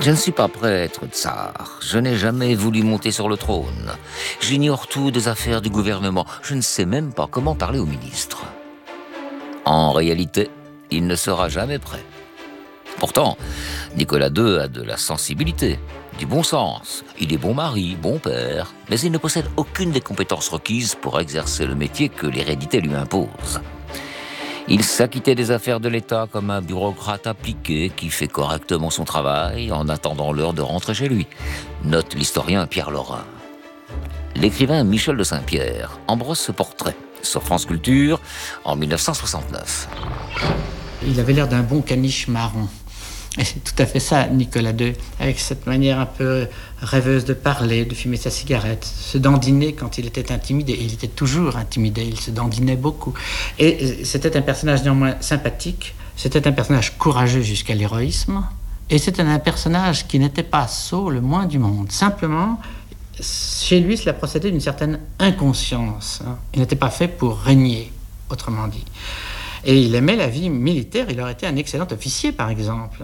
Je ne suis pas prêt à être tsar. Je n'ai jamais voulu monter sur le trône. J'ignore tout des affaires du gouvernement. Je ne sais même pas comment parler au ministre. En réalité, il ne sera jamais prêt. Pourtant, Nicolas II a de la sensibilité, du bon sens. Il est bon mari, bon père, mais il ne possède aucune des compétences requises pour exercer le métier que l'hérédité lui impose. Il s'acquittait des affaires de l'État comme un bureaucrate appliqué qui fait correctement son travail en attendant l'heure de rentrer chez lui, note l'historien Pierre Laurin. L'écrivain Michel de Saint-Pierre embrosse ce portrait sur France Culture en 1969. Il avait l'air d'un bon caniche marron. Et c'est tout à fait ça, Nicolas II, avec cette manière un peu rêveuse de parler, de fumer sa cigarette, se dandiner quand il était intimidé. Il était toujours intimidé, il se dandinait beaucoup. Et c'était un personnage néanmoins sympathique, c'était un personnage courageux jusqu'à l'héroïsme, et c'était un personnage qui n'était pas sot le moins du monde. Simplement, chez lui, cela procédait d'une certaine inconscience. Il n'était pas fait pour régner, autrement dit. Et il aimait la vie militaire, il aurait été un excellent officier, par exemple.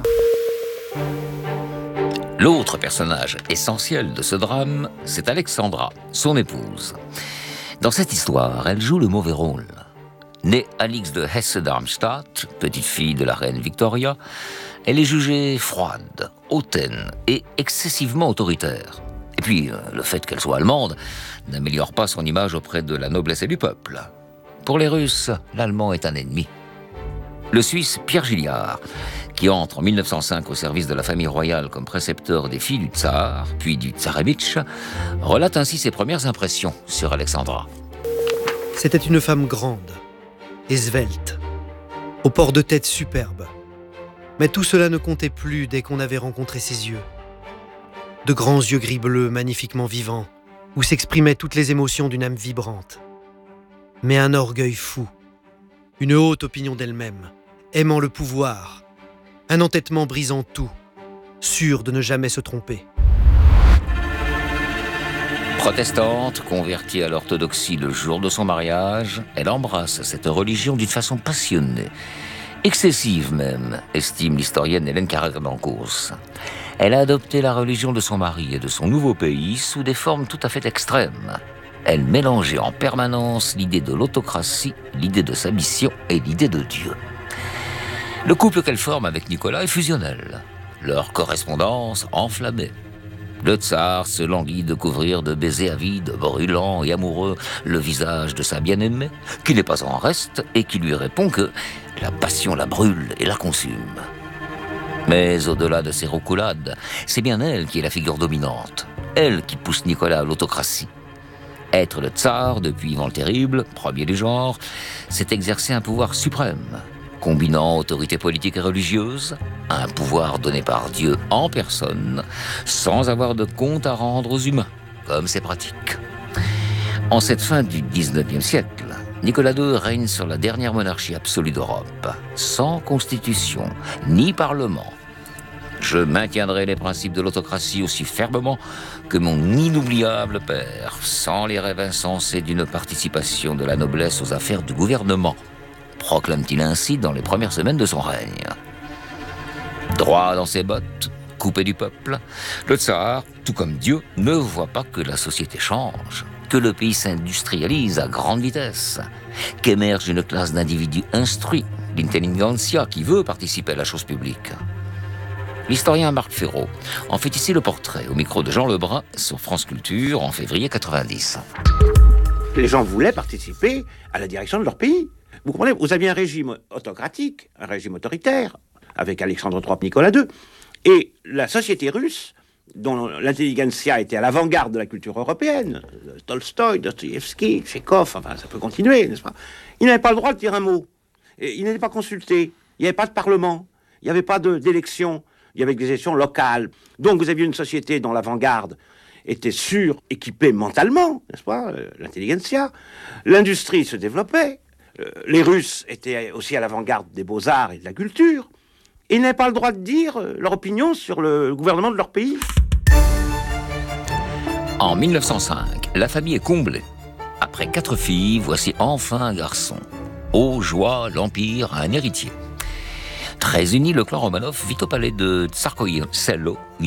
L'autre personnage essentiel de ce drame, c'est Alexandra, son épouse. Dans cette histoire, elle joue le mauvais rôle. Née Alix de Hesse-Darmstadt, petite fille de la reine Victoria, elle est jugée froide, hautaine et excessivement autoritaire. Et puis, le fait qu'elle soit allemande n'améliore pas son image auprès de la noblesse et du peuple. Pour les Russes, l'Allemand est un ennemi. Le Suisse Pierre Gilliard, qui entre en 1905 au service de la famille royale comme précepteur des filles du tsar, puis du tsarévitch, relate ainsi ses premières impressions sur Alexandra. C'était une femme grande et svelte, au port de tête superbe. Mais tout cela ne comptait plus dès qu'on avait rencontré ses yeux. De grands yeux gris-bleu magnifiquement vivants, où s'exprimaient toutes les émotions d'une âme vibrante. Mais un orgueil fou, une haute opinion d'elle-même, aimant le pouvoir, un entêtement brisant tout, sûr de ne jamais se tromper. Protestante, convertie à l'orthodoxie le jour de son mariage, elle embrasse cette religion d'une façon passionnée, excessive même, estime l'historienne Hélène Carrère-Dancos. Elle a adopté la religion de son mari et de son nouveau pays sous des formes tout à fait extrêmes. Elle mélangeait en permanence l'idée de l'autocratie, l'idée de sa mission et l'idée de Dieu. Le couple qu'elle forme avec Nicolas est fusionnel. Leur correspondance enflammée. Le tsar se languit de couvrir de baisers avides, brûlants et amoureux le visage de sa bien-aimée, qui n'est pas en reste et qui lui répond que la passion la brûle et la consume. Mais au-delà de ces roucoulades, c'est bien elle qui est la figure dominante. Elle qui pousse Nicolas à l'autocratie. Être le tsar, depuis Ivan le Terrible, premier du genre, c'est exercer un pouvoir suprême, combinant autorité politique et religieuse, un pouvoir donné par Dieu en personne, sans avoir de compte à rendre aux humains, comme c'est pratique. En cette fin du XIXe siècle, Nicolas II règne sur la dernière monarchie absolue d'Europe, sans constitution, ni parlement. Je maintiendrai les principes de l'autocratie aussi fermement que mon inoubliable père, sans les rêves insensés d'une participation de la noblesse aux affaires du gouvernement, proclame-t-il ainsi dans les premières semaines de son règne. Droit dans ses bottes, coupé du peuple, le tsar, tout comme Dieu, ne voit pas que la société change, que le pays s'industrialise à grande vitesse, qu'émerge une classe d'individus instruits, l'intelligentsia, qui veut participer à la chose publique. L'historien Marc Ferraud en fait ici le portrait au micro de Jean Lebrun sur France Culture en février 90. Les gens voulaient participer à la direction de leur pays. Vous comprenez, vous aviez un régime autocratique, un régime autoritaire, avec Alexandre III, Nicolas II, et la société russe, dont l'intelligentsia était à l'avant-garde de la culture européenne, Tolstoï, Dostoïevski, Tchekhov, enfin ça peut continuer, n'est-ce pas? Ils n'avaient pas le droit de dire un mot. Et ils n'étaient pas consultés. Il n'y avait pas de parlement. Il n'y avait pas d'élection. Il y avait des élections locales. Donc vous aviez une société dont l'avant-garde était suréquipée mentalement, n'est-ce pas, l'intelligentsia. L'industrie se développait. Les Russes étaient aussi à l'avant-garde des beaux-arts et de la culture. Et ils n'avaient pas le droit de dire leur opinion sur le gouvernement de leur pays. En 1905, la famille est comblée. Après 4 filles, voici enfin un garçon. Ô joie, l'Empire a un héritier. Très uni, le clan Romanov vit au palais de Tsarskoye Selo,